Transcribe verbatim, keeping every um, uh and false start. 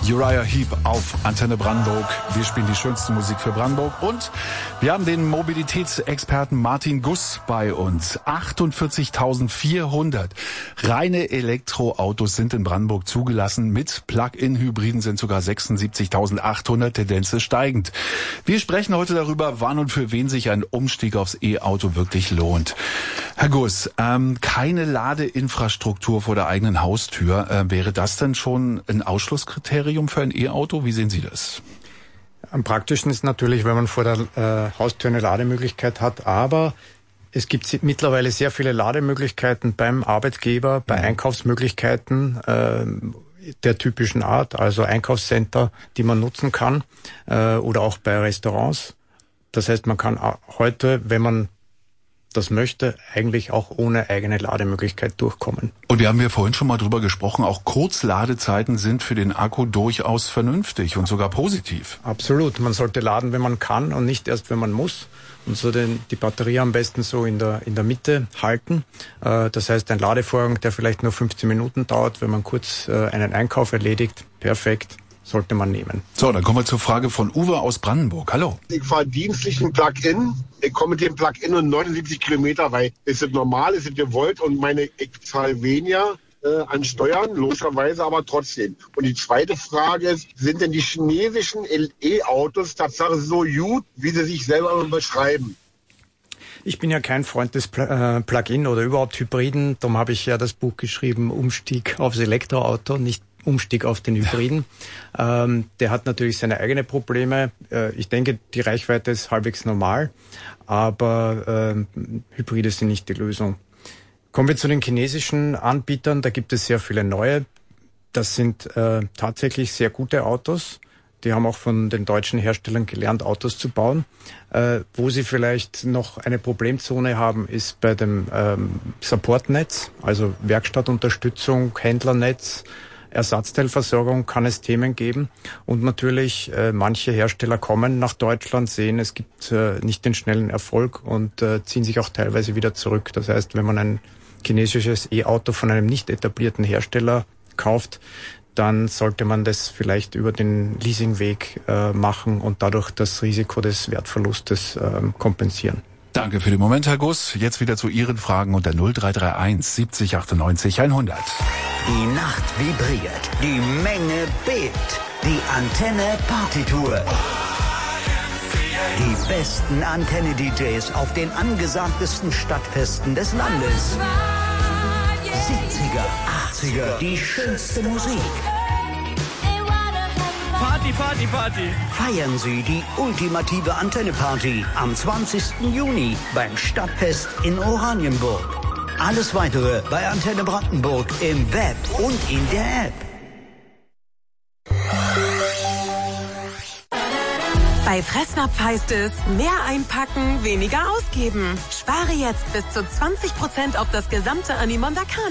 Uriah Heep auf Antenne Brandenburg. Wir spielen die schönste Musik für Brandenburg und wir haben den Mobilitätsexperten Martin Guss bei uns. achtundvierzigtausendvierhundert reine Elektroautos sind in Brandenburg zugelassen. Mit Plug-in-Hybriden sind sogar sechsundsiebzigtausendachthundert, Tendenz ist steigend. Wir sprechen heute darüber, wann und für wen sich ein Umstieg aufs E-Auto wirklich lohnt. Herr Guss, ähm, keine Ladeinfrastruktur vor der eigenen Haustür. Äh, wäre das denn schon ein Ausschlusskriterium für ein E-Auto? Wie sehen Sie das? Am praktischsten ist natürlich, wenn man vor der äh, Haustür eine Lademöglichkeit hat, aber es gibt mittlerweile sehr viele Lademöglichkeiten beim Arbeitgeber, bei mhm. Einkaufsmöglichkeiten äh, der typischen Art, also Einkaufscenter, die man nutzen kann, äh, oder auch bei Restaurants. Das heißt, man kann heute, wenn man das möchte, eigentlich auch ohne eigene Lademöglichkeit durchkommen. Und wir haben ja vorhin schon mal drüber gesprochen, auch Kurzladezeiten sind für den Akku durchaus vernünftig und sogar positiv. Absolut. Man sollte laden, wenn man kann und nicht erst, wenn man muss. Und so den, die Batterie am besten so in der, in der Mitte halten. Äh, das heißt, ein Ladevorgang, der vielleicht nur fünfzehn Minuten dauert, wenn man kurz äh, einen Einkauf erledigt, perfekt. Sollte man nehmen. So, dann kommen wir zur Frage von Uwe aus Brandenburg. Hallo. Ich fahre dienstlich ein Plug-in. Ich komme mit dem Plug-in und neunundsiebzig Kilometer, weil ist es normal, ist es gewollt und meine, ich zahle weniger äh, an Steuern, logischerweise, aber trotzdem. Und die zweite Frage ist, sind denn die chinesischen E-Autos Tatsache so gut, wie sie sich selber beschreiben? Ich bin ja kein Freund des Pl- äh, Plug-in oder überhaupt Hybriden. Darum habe ich ja das Buch geschrieben, Umstieg aufs Elektroauto, nicht Umstieg auf den Hybriden. Ähm, der hat natürlich seine eigenen Probleme. Äh, ich denke, die Reichweite ist halbwegs normal, aber äh, Hybride sind nicht die Lösung. Kommen wir zu den chinesischen Anbietern. Da gibt es sehr viele neue. Das sind äh, tatsächlich sehr gute Autos. Die haben auch von den deutschen Herstellern gelernt, Autos zu bauen. Äh, wo sie vielleicht noch eine Problemzone haben, ist bei dem ähm, Supportnetz, also Werkstattunterstützung, Händlernetz, Ersatzteilversorgung kann es Themen geben. Und natürlich, äh, manche Hersteller kommen nach Deutschland, sehen, es gibt äh, nicht den schnellen Erfolg und äh, ziehen sich auch teilweise wieder zurück. Das heißt, wenn man ein chinesisches E-Auto von einem nicht etablierten Hersteller kauft, dann sollte man das vielleicht über den Leasingweg äh, machen und dadurch das Risiko des Wertverlustes äh, kompensieren. Danke für den Moment, Herr Guss. Jetzt wieder zu Ihren Fragen unter null drei drei eins siebzig achtundneunzig hundert. Die Nacht vibriert, die Menge bebt, die Antenne Partytour. Die besten Antenne-D Js auf den angesagtesten Stadtfesten des Landes. siebziger, achtziger, die schönste Musik. Party, Party, Party. Feiern Sie die ultimative Antenne-Party am zwanzigsten Juni beim Stadtfest in Oranienburg. Alles Weitere bei Antenne Brandenburg im Web und in der App. Bei Fressnapf heißt es, mehr einpacken, weniger ausgeben. Spare jetzt bis zu zwanzig Prozent auf das gesamte Animonda Carne.